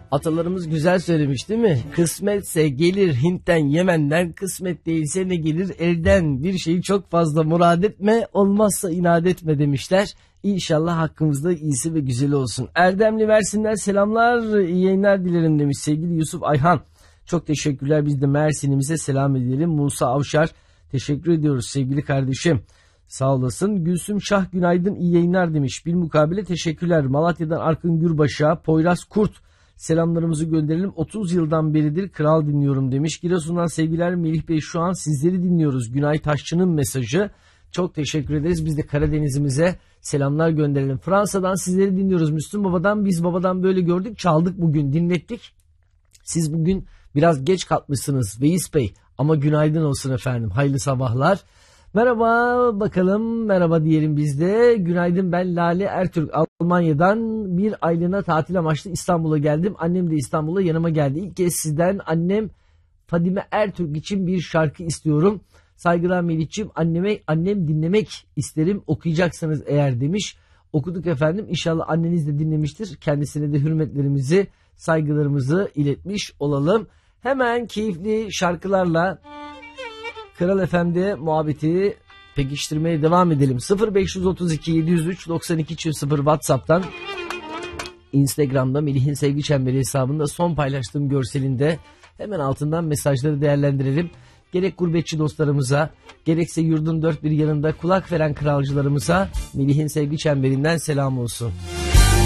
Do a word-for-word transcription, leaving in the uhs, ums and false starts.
Atalarımız güzel söylemiş değil mi? Kısmetse gelir Hint'ten Yemen'den, kısmet değilse ne gelir elden. Bir şeyi çok fazla murad etme, olmazsa inat etme demişler. İnşallah hakkımızda iyisi ve güzeli olsun. Erdemli versinler selamlar, iyi yayınlar dilerim demiş sevgili Yusuf Ayhan. Çok teşekkürler, biz de Mersin'imize selam edelim. Musa Avşar, teşekkür ediyoruz sevgili kardeşim. Sağ olasın. Gülsüm Şah günaydın, iyi yayınlar demiş. Bilmukabele teşekkürler. Malatya'dan Arkın Gürbaş'a, Poyraz Kurt selamlarımızı gönderelim. otuz yıldan beridir kral dinliyorum demiş. Giresun'dan sevgiler Melih Bey, şu an sizleri dinliyoruz. Günay Taşçı'nın mesajı. Çok teşekkür ederiz. Biz de Karadeniz'imize selamlar gönderelim. Fransa'dan sizleri dinliyoruz. Müslüm Baba'dan, biz babadan böyle gördük, çaldık bugün, dinlettik. Siz bugün biraz geç kalkmışsınız Veys Bey, ama günaydın olsun efendim. Hayırlı sabahlar. Merhaba bakalım, merhaba diyelim biz de. Günaydın, ben Lale Ertürk. Almanya'dan bir aylığına tatil amaçlı İstanbul'a geldim. Annem de İstanbul'a yanıma geldi. İlk kez sizden annem Fadime Ertürk için bir şarkı istiyorum. Saygılar Melih'ciğim, anneme, annem dinlemek isterim okuyacaksınız eğer demiş. Okuduk efendim, İnşallah anneniz de dinlemiştir. Kendisine de hürmetlerimizi, saygılarımızı iletmiş olalım. Hemen keyifli şarkılarla Kral F M'de muhabbeti pekiştirmeye devam edelim. sıfır beş otuz iki yedi yüz üç doksan iki sıfır WhatsApp'tan, Instagram'da Melih'in Sevgi Çemberi hesabında son paylaştığım görselinde hemen altından mesajları değerlendirelim. Gerek gurbetçi dostlarımıza, gerekse yurdun dört bir yanında kulak veren kralcılarımıza Melih'in Sevgi Çemberinden selam olsun.